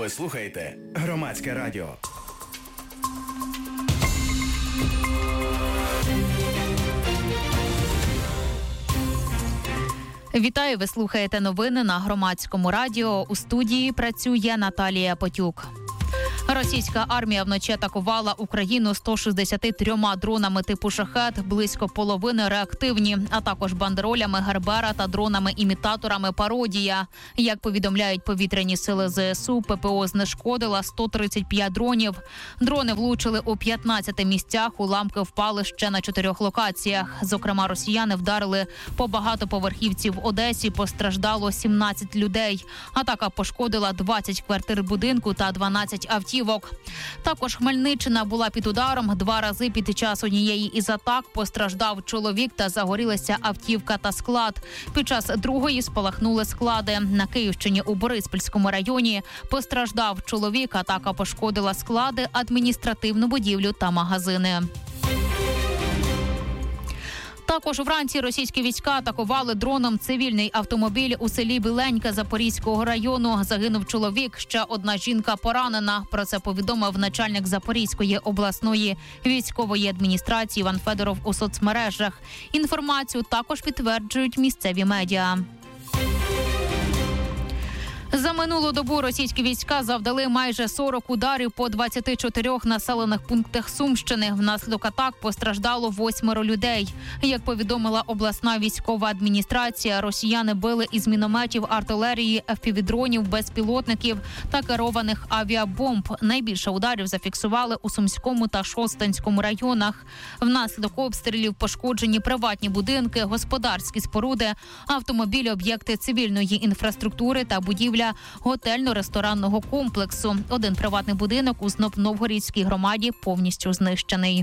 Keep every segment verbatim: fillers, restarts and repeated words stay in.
Ви слухаєте Громадське радіо. Вітаю, ви слухаєте новини на Громадському радіо. У студії працює Наталія Потюк. Російська армія вночі атакувала Україну сто шістдесят трьома дронами типу «Шахед», близько половини реактивні, а також бандеролями «Гербера» та дронами-імітаторами «Пародія». Як повідомляють повітряні сили ЗСУ, ППО знешкодила сто тридцять п'ять дронів. Дрони влучили у п'ятнадцяти місцях, уламки впали ще на чотирьох локаціях. Зокрема, росіяни вдарили по багатоповерхівці в Одесі, постраждало сімнадцять людей. Атака пошкодила двадцять квартир будинку та дванадцять автівок. Також Хмельниччина була під ударом. Два рази під час однієї із атак постраждав чоловік та загорілася автівка та склад. Під час другої спалахнули склади. На Київщині у Бориспільському районі постраждав чоловік. Атака пошкодила склади, адміністративну будівлю та магазини. Також вранці російські війська атакували дроном цивільний автомобіль у селі Біленьке Запорізького району. Загинув чоловік, ще одна жінка поранена. Про це повідомив начальник Запорізької обласної військової адміністрації Іван Федоров у соцмережах. Інформацію також підтверджують місцеві медіа. За минулу добу російські війська завдали майже сорок ударів по двадцяти чотирьох населених пунктах Сумщини. Внаслідок атак постраждало восьмеро людей. Як повідомила обласна військова адміністрація, росіяни били із мінометів, артилерії, еф пі ві-дронів, безпілотників та керованих авіабомб. Найбільше ударів зафіксували у Сумському та Шосткинському районах. Внаслідок обстрілів пошкоджені приватні будинки, господарські споруди, автомобілі, об'єкти цивільної інфраструктури та будівлі готельно-ресторанного комплексу. Один приватний будинок у Зноб-Новгородській громаді повністю знищений.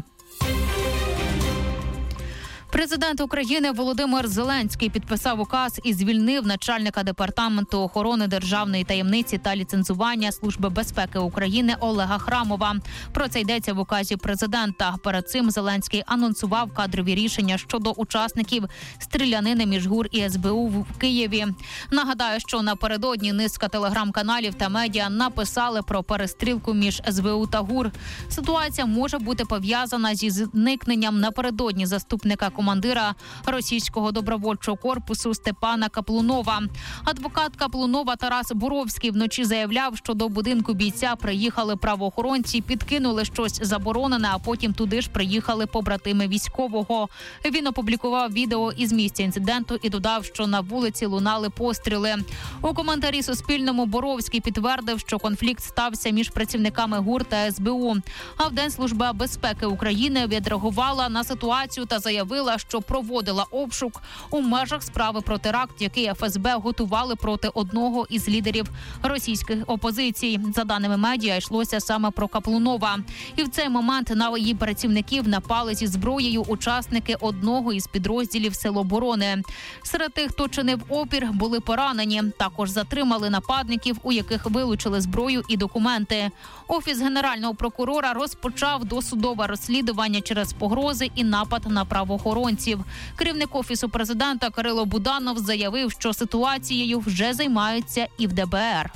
Президент України Володимир Зеленський підписав указ і звільнив начальника департаменту охорони державної таємниці та ліцензування Служби безпеки України Олега Храмова. Про це йдеться в указі президента. Перед цим Зеленський анонсував кадрові рішення щодо учасників стрілянини між ГУР і ес бе у в Києві. Нагадаю, що напередодні низка телеграм-каналів та медіа написали про перестрілку між ес бе у та ГУР. Ситуація може бути пов'язана зі зникненням напередодні заступника командира російського добровольчого корпусу Степана Каплунова. Адвокат Каплунова Тарас Буровський вночі заявляв, що до будинку бійця приїхали правоохоронці, підкинули щось заборонене, а потім туди ж приїхали побратими військового. Він опублікував відео із місця інциденту і додав, що на вулиці лунали постріли. У коментарі Суспільному Боровський підтвердив, що конфлікт стався між працівниками ГУР та ес бе у. А вдень Служба безпеки України відреагувала на ситуацію та заявила, що проводила обшук у межах справи про теракт, який еф ес бе готували проти одного із лідерів російських опозицій. За даними медіа, йшлося саме про Каплунова. І в цей момент на її працівників напали зі зброєю учасники одного із підрозділів Сил оборони. Серед тих, хто чинив опір, були поранені. Також затримали нападників, у яких вилучили зброю і документи. Офіс Генерального прокурора розпочав досудове розслідування через погрози і напад на правоохоронців. Керівник Офісу президента Кирило Буданов заявив, що ситуацією вже займаються і в де бе ер.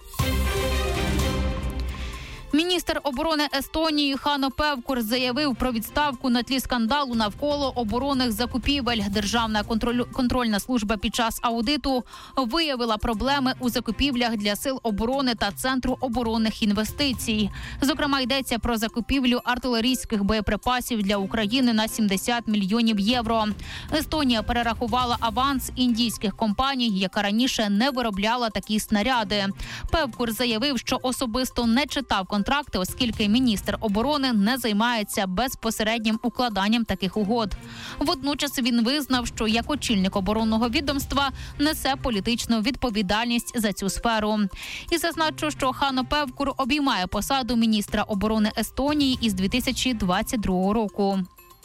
Міністр оборони Естонії Хано Певкур заявив про відставку на тлі скандалу навколо оборонних закупівель. Державна контроль... контрольна служба під час аудиту виявила проблеми у закупівлях для сил оборони та Центру оборонних інвестицій. Зокрема, йдеться про закупівлю артилерійських боєприпасів для України на сімдесят мільйонів євро. Естонія перерахувала аванс індійських компаній, яка раніше не виробляла такі снаряди. Певкур заявив, що особисто не читав контракт, контракти, оскільки міністр оборони не займається безпосереднім укладанням таких угод. Водночас він визнав, що як очільник оборонного відомства несе політичну відповідальність за цю сферу. І зазначу, що Хано Певкур обіймає посаду міністра оборони Естонії із дві тисячі двадцять другого року.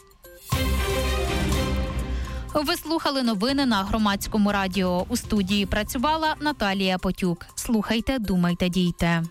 Ви слухали новини на Громадському радіо. У студії працювала Наталія Потюк. Слухайте, думайте, дійте.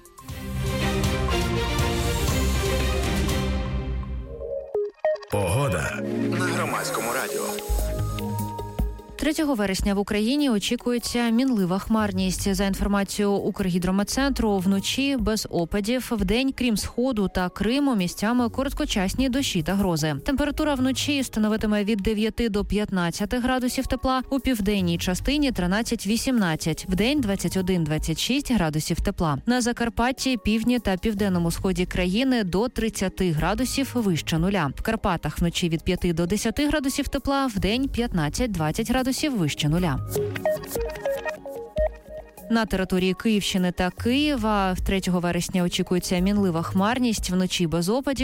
Погода на Громадському радіо. третього вересня в Україні очікується мінлива хмарність. За інформацією Укргідрометцентру, вночі без опадів, вдень, крім Сходу та Криму, місцями короткочасні дощі та грози. Температура вночі становитиме від дев'яти до п'ятнадцяти градусів тепла, у південній частині тринадцять-вісімнадцять, вдень двадцять один - двадцять шість градусів тепла. На Закарпатті, півдні та південному сході країни до тридцяти градусів вище нуля. В Карпатах вночі від п'яти до десяти градусів тепла, вдень п'ятнадцять - двадцять градусів вище нуля. На території Київщини та Києва третього вересня очікується мінлива хмарність, вночі без опадів.